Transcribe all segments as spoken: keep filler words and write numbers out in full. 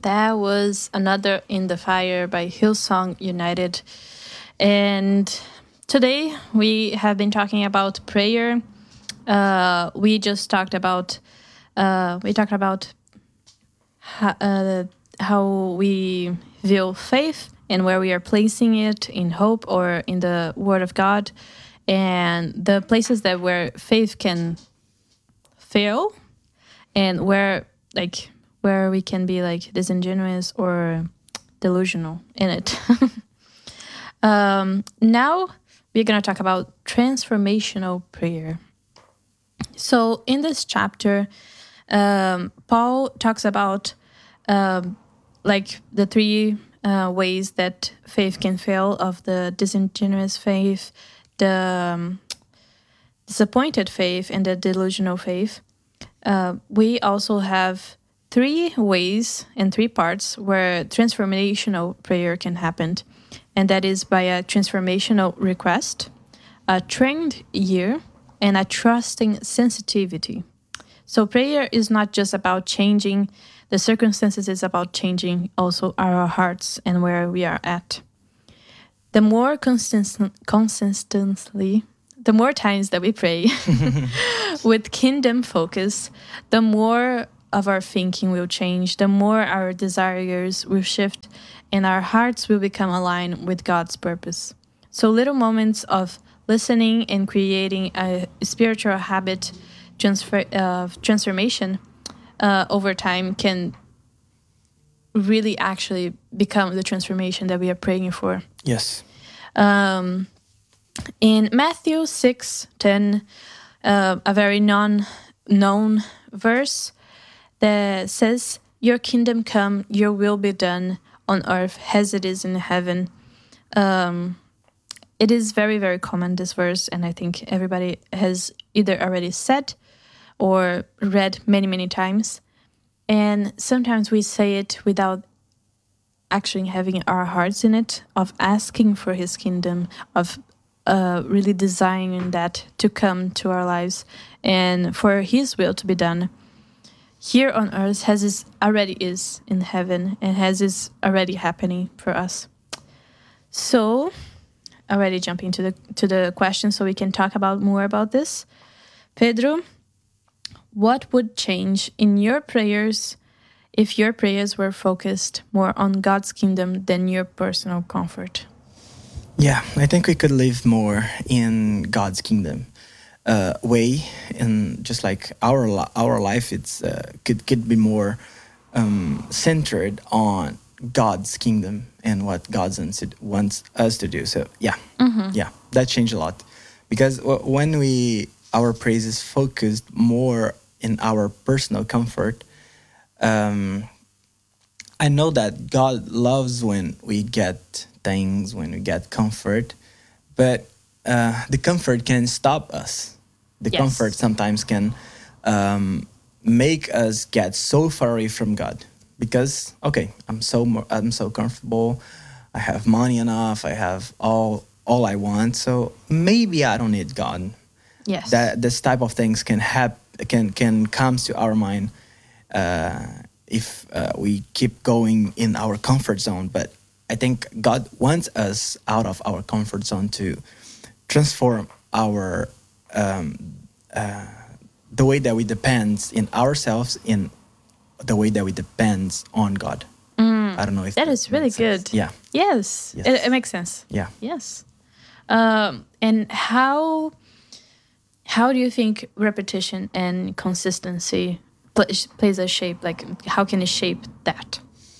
That was Another in the Fire by Hillsong United. And today we have been talking about prayer. Uh, we just talked about uh, we talked about how, uh, how we view faith and where we are placing it in hope or in the Word of God, and the places that where faith can fail, and where like where we can be like disingenuous or delusional in it. um, now we're gonna talk about transformational prayer. So in this chapter, um, Paul talks about um, like the three uh, ways that faith can fail: of the disingenuous faith, the um, disappointed faith, and the delusional faith. Uh, we also have three ways and three parts where transformational prayer can happen, and that is by a transformational request, a trained ear, and a trusting sensitivity. So prayer is not just about changing the circumstances, it's about changing also our hearts and where we are at. The more consistent, consistently, the more times that we pray with kingdom focus, the more of our thinking will change, the more our desires will shift, and our hearts will become aligned with God's purpose. So little moments of listening and creating a spiritual habit transfer of uh, transformation uh, over time can really actually become the transformation that we are praying for. Yes. Um, in Matthew six ten, uh, a very non-known verse that says, "Your kingdom come, your will be done on earth as it is in heaven." Um, it is very, very common, this verse, and I think everybody has either already said or read many, many times. And sometimes we say it without actually having our hearts in it, of asking for his kingdom, of uh, really desiring that to come to our lives and for his will to be done here on earth as it already is in heaven and as is already happening for us. So, already jumping to the to the question so we can talk about more about this. Pedro, what would change in your prayers if your prayers were focused more on God's kingdom than your personal comfort? Yeah, I think we could live more in God's kingdom uh, way, and just like our li- our life, it's uh, could could be more um, centered on God's kingdom and what God wants us to do. So yeah, mm-hmm. yeah, that changed a lot, because w- when we our praise is focused more in our personal comfort, um, I know that God loves when we get things, when we get comfort, but uh, the comfort can stop us. The yes. comfort sometimes can um, make us get so far away from God, because okay, I'm so mo- I'm so comfortable, I have money enough, I have all all I want, so maybe I don't need God. Yes, that this type of things can have can can come to our mind uh, if uh, we keep going in our comfort zone. But I think God wants us out of our comfort zone to transform our um, uh, the way that we depend in ourselves, in the way that we depend on God. Mm, I don't know if that, that is really sense. good. Yeah. Yes, yes. It, it makes sense. Yeah. Yes. Um, and how how do you think repetition and consistency pl- plays a shape? Like, how can it shape that?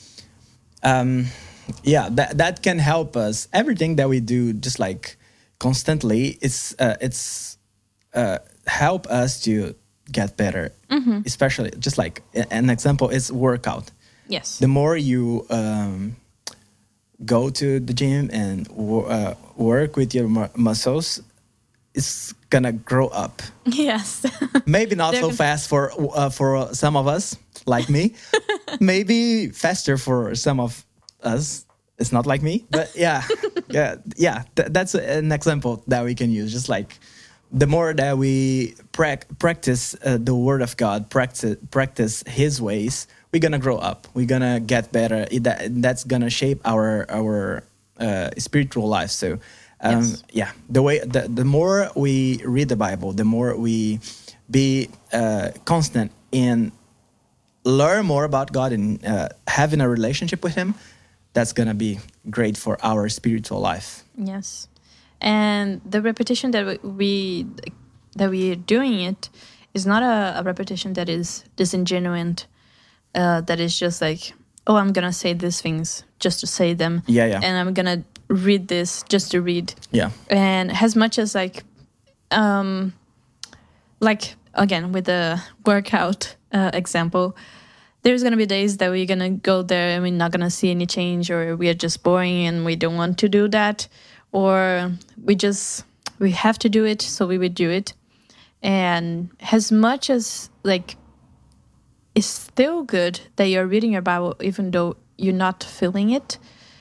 Um, yeah, that that can help us. Everything that we do, just like constantly, it's uh, it's uh, help us to get better. Mm-hmm. Especially, just like an example is workout. Yes. The more you um, go to the gym and w- uh, work with your mu- muscles, it's gonna grow up. Yes. Maybe not so gonna... fast for uh, for some of us, like me. Maybe faster for some of us. It's not like me, but yeah, yeah, yeah. Th- that's an example that we can use. Just like the more that we pra- practice uh, the Word of God, practice practice His ways, we're gonna grow up. We're gonna get better. It, that, that's gonna shape our our uh, spiritual life. So, um, Yes. yeah, the way the, the more we read the Bible, the more we be uh, constant in learn more about God and uh, having a relationship with Him. That's gonna be great for our spiritual life. Yes. And the repetition that we, we that we are doing it is not a, a repetition that is disingenuous, uh, that is just like, oh, I'm gonna say these things just to say them. Yeah, yeah. And I'm gonna read this just to read. Yeah. And as much as like um like again with the workout uh, example, there's gonna be days that we're gonna go there and we're not gonna see any change, or we are just boring and we don't want to do that, or we just we have to do it, so we would do it. And as much as like it's still good that you're reading your Bible even though you're not feeling it,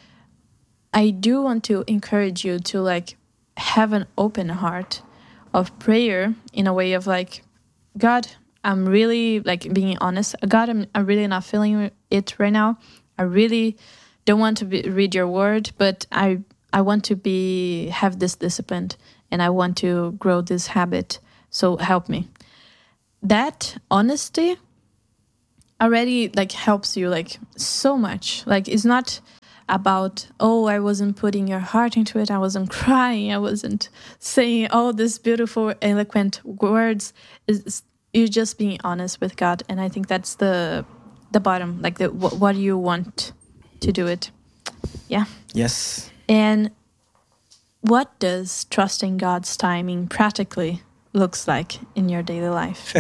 I do want to encourage you to like have an open heart of prayer, in a way of like, God, I'm really like being honest. God, I'm, I'm really not feeling it right now. I really don't want to be, read your word, but I I want to be have this discipline, and I want to grow this habit. So help me. That honesty already like helps you like so much. Like it's not about, oh, I wasn't putting your heart into it. I wasn't crying. I wasn't saying all these beautiful, eloquent words. It's, you're just being honest with God. And I think that's the the bottom, like the what, what you want to do it. Yeah. Yes. And what does trusting God's timing practically looks like in your daily life?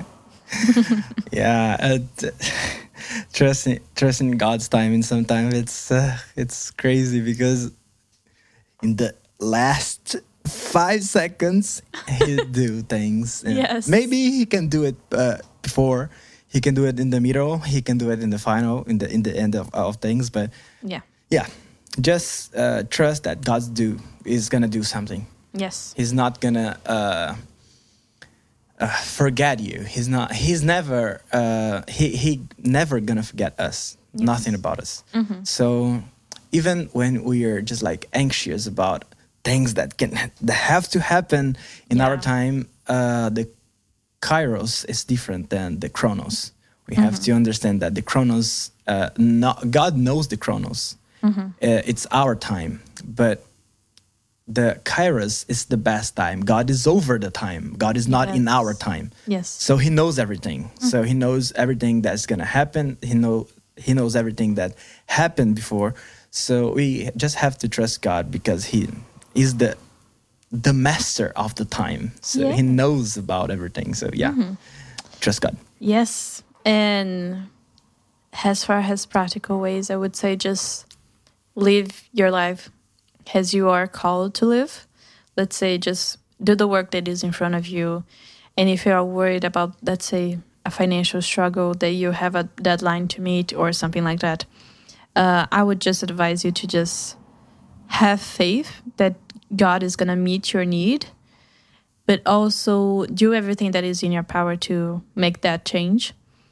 Yeah, uh, t- trusting trusting God's timing. Sometimes it's uh, it's crazy, because in the last five seconds he do things. And Yes. maybe he can do it uh, before. He can do it in the middle. He can do it in the final, in the in the end of, of things. But Yeah. yeah, just uh, trust that God's do is gonna do something. Yes. He's not gonna uh, uh, forget you. He's not. He's never. Uh, he he never gonna forget us. Yes. Nothing about us. Mhm. So even when we are just like anxious about things that can that have to happen in Yeah. our time, uh, the Kairos is different than the Chronos. We have to understand that the Chronos, uh, not, God knows the Chronos. Uh, it's our time, but the Kairos is the best time. God is over the time. God is not in Yes. our time. Yes. So He knows everything. So He knows everything that's gonna happen. He know He knows everything that happened before. So we just have to trust God, because He is the the master of the time. So Yeah. He knows about everything. So yeah, trust God. Yes. And as far as practical ways, I would say just live your life as you are called to live. Let's say just do the work that is in front of you. And if you are worried about, let's say, a financial struggle, that you have a deadline to meet or something like that, uh, I would just advise you to just have faith that God is going to meet your need, but also do everything that is in your power to make that change.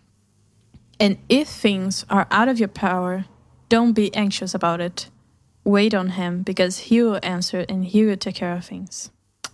And if things are out of your power, don't be anxious about it. Wait on Him, because He will answer and He will take care of things.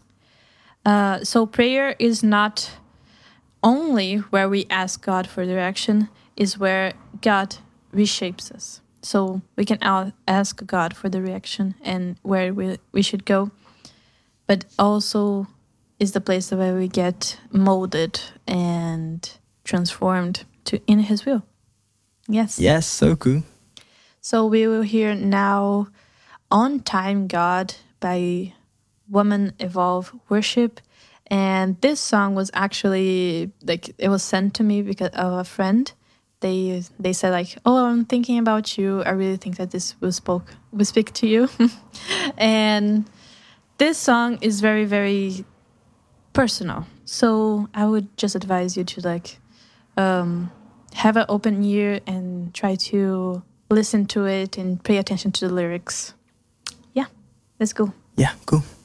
Uh, so prayer is not only where we ask God for direction, is where God reshapes us. So we can al- ask God for the direction and where we, we should go, but also is the place where we get molded and transformed to in His will. Yes. Yes, so cool. So we will hear now On Time God by Woman Evolve Worship. And this song was actually like it was sent to me because of a friend. They they said like, oh, I'm thinking about you. I really think that this will spoke will speak to you. And this song is very, very personal. So I would just advise you to like um, have an open ear and try to listen to it and pay attention to the lyrics. Yeah, let's go. Yeah, cool.